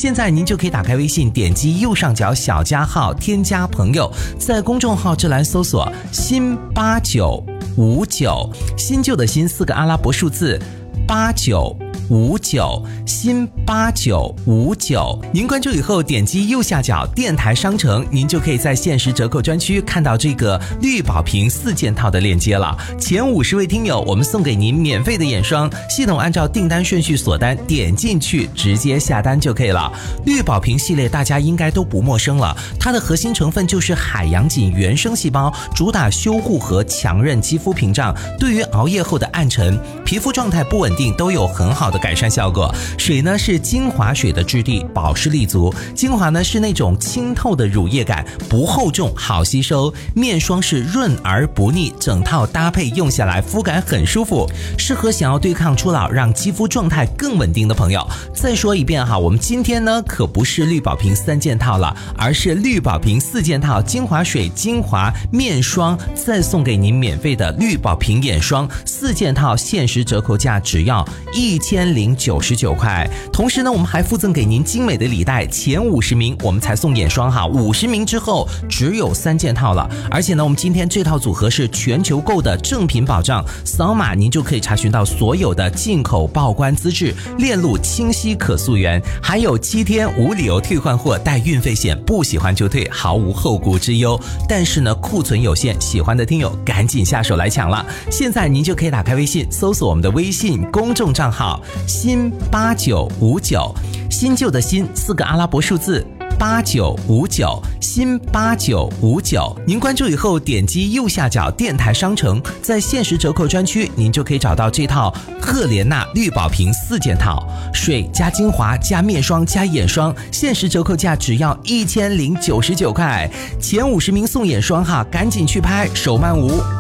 现在您就可以打开微信，点击右上角小加号，添加朋友，在公众号这栏搜索新8959，新旧的新4个阿拉伯数字8959，新8959。您关注以后点击右下角电台商城，您就可以在限时折扣专区看到这个绿宝瓶4件套的链接了。前50位听友我们送给您免费的眼霜，系统按照订单顺序锁单，点进去直接下单就可以了。绿宝瓶系列大家应该都不陌生了，它的核心成分就是海洋锦原生细胞，主打修护和强韧肌肤屏障，对于熬夜后的暗沉、皮肤状态不稳定都有很好的改善效果。水呢是精华水的质地，保湿力足；精华呢是那种清透的乳液感，不厚重，好吸收。面霜是润而不腻，整套搭配用下来肤感很舒服，适合想要对抗初老，让肌肤状态更稳定的朋友。再说一遍哈，我们今天呢可不是绿宝瓶3件套了，而是绿宝瓶4件套，精华水、精华、面霜，再送给您免费的绿宝瓶眼霜4件套，限时折扣价只要1099块。同时呢，我们还附赠给您精美的礼袋，前50名我们才送眼霜哈，50名之后只有3件套了。而且呢，我们今天这套组合是全球购的正品保障，扫码您就可以查询到所有的进口报关资质，链路清晰可溯源，还有7天无理由退换货，带运费险，不喜欢就退，毫无后顾之忧。但是呢，库存有限，喜欢的听友赶紧下手来抢了。现在您就可以打开微信，搜索我们的微信公众账号新8959，新旧的新4个阿拉伯数字8959，新8959。您关注以后点击右下角电台商城，在限时折扣专区您就可以找到这套赫莲娜绿宝瓶4件套，水加精华加面霜加眼霜，限时折扣价只要1099块，前50名送眼霜哈，赶紧去拍，手慢无。